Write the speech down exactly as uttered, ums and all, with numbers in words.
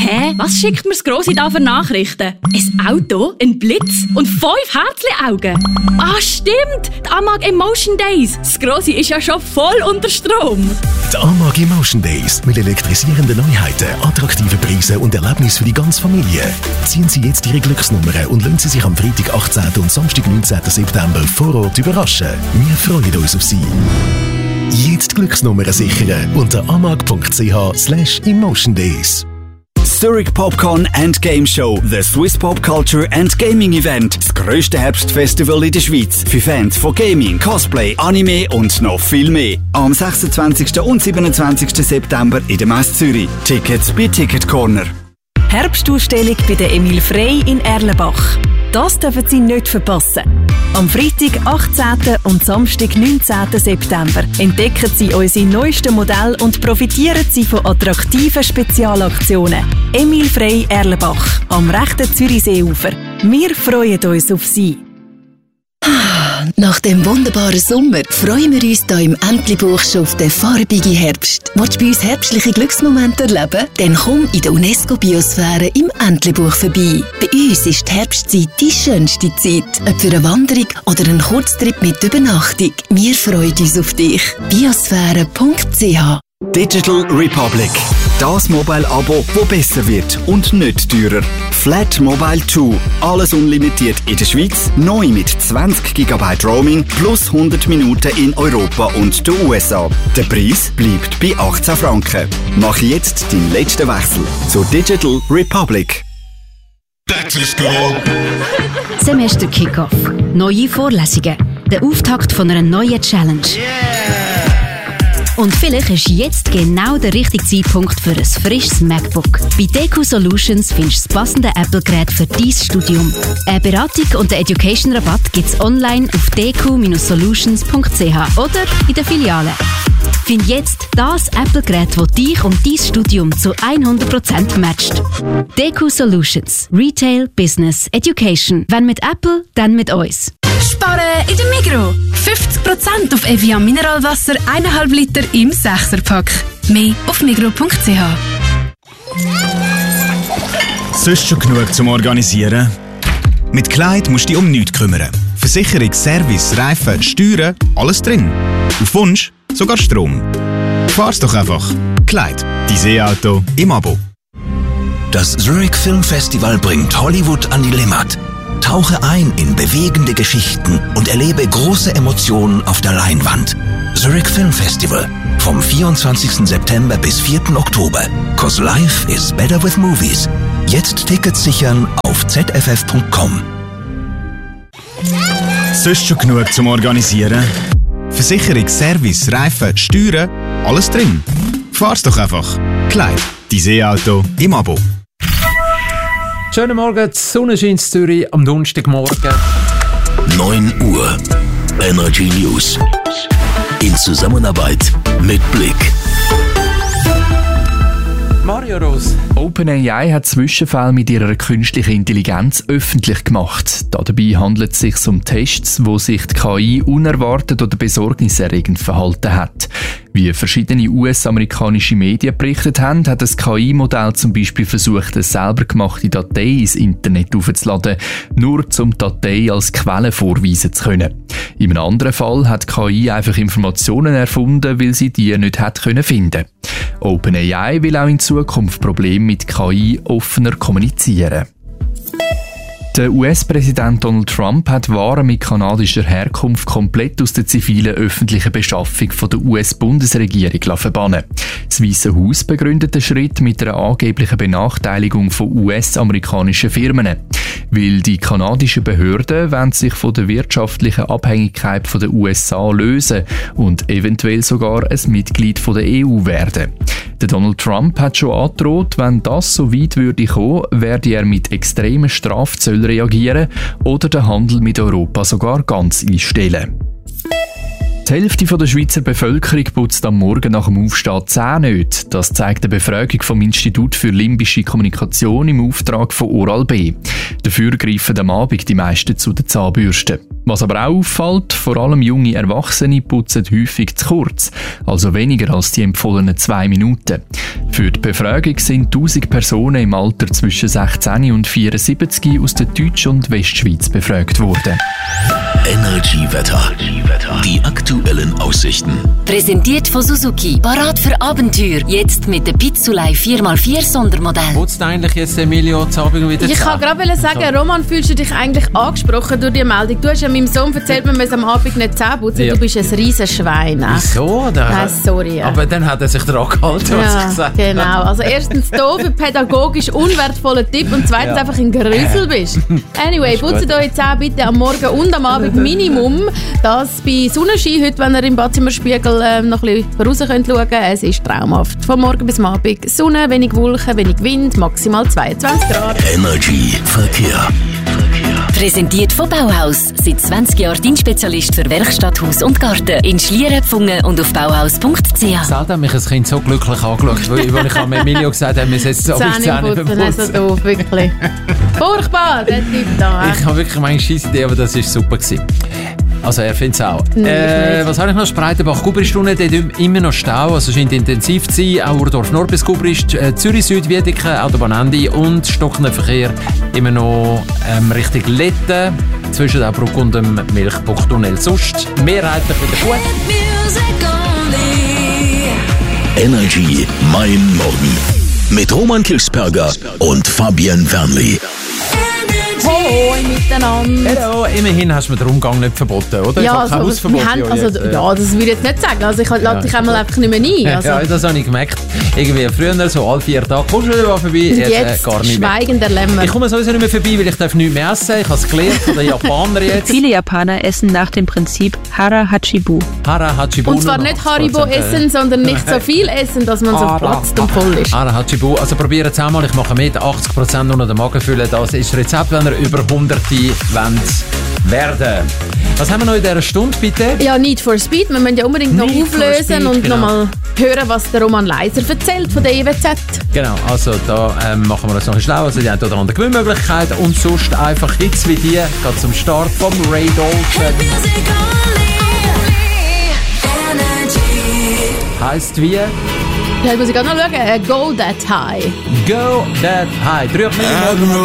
Hä? Was schickt mir das Grossi da für Nachrichten? Ein Auto, ein Blitz und fünf Herzli-Augen. Ah, stimmt! Die Amag Emotion Days. Das Grossi ist ja schon voll unter Strom. Die Amag Emotion Days mit elektrisierenden Neuheiten, attraktiven Preisen und Erlebnissen für die ganze Familie. Ziehen Sie jetzt Ihre Glücksnummern und lassen Sie sich am Freitag, achtzehnten und Samstag, neunzehnten September vor Ort überraschen. Wir freuen uns auf Sie. Jetzt Glücksnummern sichern unter amag.ch slash emotion days. Zurich Popcorn and Game Show, the Swiss Pop Culture and Gaming Event. Das grösste Herbstfestival in der Schweiz. Für Fans von Gaming, Cosplay, Anime und noch viel mehr. Am sechsundzwanzigsten und siebenundzwanzigsten September in der Messe Zürich. Tickets bei Ticket Corner. Herbstausstellung bei der Emil Frey in Erlenbach. Das dürfen Sie nicht verpassen. Am Freitag, achtzehnten und Samstag, neunzehnten September entdecken Sie unsere neuesten Modelle und profitieren Sie von attraktiven Spezialaktionen. Emil Frey Erlenbach am rechten Zürichseeufer. Wir freuen uns auf Sie. Nach dem wunderbaren Sommer freuen wir uns hier im Entlebuch schon auf den farbigen Herbst. Willst du bei uns herbstliche Glücksmomente erleben? Dann komm in der UNESCO-Biosphäre im Entlebuch vorbei. Bei uns ist die Herbstzeit die schönste Zeit. Ob für eine Wanderung oder einen Kurztrip mit Übernachtung. Wir freuen uns auf dich. biosphäre punkt c h Digital Republic. Das Mobile-Abo, das besser wird und nicht teurer. Flat Mobile zwei. Alles unlimitiert in der Schweiz. Neu mit zwanzig Gigabyte Roaming plus hundert Minuten in Europa und den U S A. Der Preis bleibt bei achtzehn Franken. Mach jetzt deinen letzten Wechsel zur Digital Republic. Back to school. Semester Kickoff. Neue Vorlesungen. Der Auftakt von einer neuen Challenge. Und vielleicht ist jetzt genau der richtige Zeitpunkt für ein frisches MacBook. Bei Deku Solutions findest du das passende Apple-Gerät für dein Studium. Eine Beratung und den Education-Rabatt gibt es online auf deku solutions punkt c h oder in der Filiale. Find jetzt das Apple-Gerät, das dich und dein Studium zu hundert Prozent matcht. Deku Solutions. Retail, Business, Education. Wenn mit Apple, dann mit uns. Sparen in der Migros. fünfzig Prozent auf Evian Mineralwasser eineinhalb Liter im Sechser-Pack. Mehr auf migros punkt c h. Sonst schon genug zum Organisieren? Mit Kleid musst du dich um nichts kümmern. Versicherung, Service, Reifen, Steuern, alles drin. Auf Wunsch sogar Strom. Fahr's doch einfach. Kleid, dein E-Auto im Abo. Das Zurich Film Festival bringt Hollywood an die Limmat. Tauche ein in bewegende Geschichten und erlebe große Emotionen auf der Leinwand. Zurich Film Festival vom vierundzwanzigsten September bis vierten Oktober. 'Cause life is better with movies. Jetzt Tickets sichern auf z f f punkt com. Sonst schon genug zum Organisieren? Versicherung, Service, Reifen, Steuern, alles drin. Fahr's doch einfach. Kleid, dein E-Auto im Abo. Schönen Morgen, die Sonne scheint in Zürich am Donnerstagmorgen. neun Uhr. Energy News. In Zusammenarbeit mit Blick. Mario Ros. OpenAI hat Zwischenfälle mit ihrer künstlichen Intelligenz öffentlich gemacht. Dabei handelt es sich um Tests, wo sich die K I unerwartet oder besorgniserregend verhalten hat. Wie verschiedene U S-amerikanische Medien berichtet haben, hat das K I-Modell zum Beispiel versucht, eine selber gemachte Datei ins Internet aufzuladen, nur um die Datei als Quelle vorweisen zu können. In einem anderen Fall hat die K I einfach Informationen erfunden, weil sie die nicht hat können finden. OpenAI will auch in Zukunft Probleme mit K I offener kommunizieren. Der U S-Präsident Donald Trump hat Waren mit kanadischer Herkunft komplett aus der zivilen öffentlichen Beschaffung von der U S-Bundesregierung verbannen. Das Weiße Haus begründet den Schritt mit einer angeblichen Benachteiligung von U S-amerikanischen Firmen. Weil die kanadischen Behörden wollen sich von der wirtschaftlichen Abhängigkeit von der U S A lösen und eventuell sogar ein Mitglied von der E U werden. Der Donald Trump hat schon angedroht, wenn das so weit würde kommen, werde er mit extremen Strafzöllen reagieren oder den Handel mit Europa sogar ganz einstellen. Die Hälfte der Schweizer Bevölkerung putzt am Morgen nach dem Aufstehen die Zähne nicht. Das zeigt eine Befragung vom Institut für limbische Kommunikation im Auftrag von Oral-B. Dafür greifen am Abend die meisten zu den Zahnbürsten. Was aber auch auffällt, vor allem junge Erwachsene putzen häufig zu kurz, also weniger als die empfohlenen zwei Minuten. Für die Befragung sind tausend Personen im Alter zwischen sechzehn und vierundsiebzig aus der Deutsch- und Westschweiz befragt worden. Energiewetter. Die aktuellen Aussichten. Präsentiert von Suzuki. Parat für Abenteuer. Jetzt mit der Pizzulei vier mal vier Sondermodell. Putzt eigentlich jetzt Emilio zu Abend wieder Ich kann gerade sagen, Roman, fühlst du dich eigentlich angesprochen durch die Meldung? Du hast ja meinem Sohn erzählt, man muss am Abend nicht Zähne putzen. Ja. Du bist ein riesen Schwein. Wieso? Nein, sorry. Ja. Aber dann hat er sich daran gehalten, was ja, ich gesagt habe. Genau. Also erstens doof, ein pädagogisch unwertvoller Tipp und zweitens ja. einfach ein Gerüssel bist. Anyway, putzt eure Zähne bitte am Morgen und am Abend Minimum. Das bei Sonnenschein heute, wenn ihr im Badzimmerspiegel äh, noch ein bisschen raus könnt schauen. Es ist traumhaft. Von morgen bis Abend Sonne, wenig Wolken, wenig Wind, maximal zweiundzwanzig Grad. Energy Verkehr. Präsentiert von Bauhaus. Seit zwanzig Jahren dein Spezialist für Werkstatt, Haus und Garten. In Schlieren, Pfungen und auf bauhaus punkt c h. Selten hat mich ein Kind so glücklich angeschaut, weil, weil ich an Emilio gesagt habe, wir setzen so auf die Zähne putzen. So doof, wirklich. Furchtbar, der Typ da. Ich habe wirklich meine scheisse Idee, aber das war super gewesen. Also er findet es auch. Äh, was habe ich noch? Spreitenbach-Gubrist-Runde, dort immer noch Stau, also scheint intensiv zu sein. Auch Urdorf-Nord bis Gubrist, äh, Zürich-Süd, Wiedeke, Autobahnende und stockender Verkehr immer noch ähm, Richtung Letten, zwischen der Brücke und dem Milchbuchtunnel. Sonst mehrheitlich wieder gut. Energy Mein Morgen mit Roman Kilchsperger und Fabian Fernli. Hoi miteinander. Hallo, immerhin hast du mir den Umgang nicht verboten, oder? Ja, ich habe also, kein Hausverbot. Haben, also, ja, ja, das würde ich jetzt nicht sagen. Also ich lade ja, dich einmal einfach nicht mehr ein. Also. Ja, das habe ich gemerkt. Irgendwie früher, so alle vier Tage, kommst du wieder vorbei, jetzt, jetzt äh, gar nicht mehr. Schweigender Lämmer. Ich komme sowieso nicht mehr vorbei, weil ich darf nichts mehr essen. Ich habe es gelernt von den Japanern jetzt. Viele Japaner essen nach dem Prinzip Hara Hachibu. Hara Hachibu. Und zwar nicht Haribo essen, sondern nicht so viel essen, dass man so platzt und voll ist. Hara Hachibu. Also probiert es einmal. Ich mache mit. achtzig Prozent nur noch den Magen füllen. Das ist das Rezept, wenn ihr über hunderte wollt werden. Was haben wir noch in dieser Stunde, bitte? Ja, Need for Speed. Wir müssen ja unbedingt noch Need auflösen Speed, und genau. nochmal hören, was der Roman Leiser erzählt von der E W Z. Genau, also da ähm, machen wir uns noch ein schlau. Also die haben oder andere Gewinnmöglichkeiten und sonst einfach Hits wie die. Geht zum Start vom Ray Dalton. Heisst wie? Ja, muss ich gerade noch schauen. Go That High. Go That High. Drei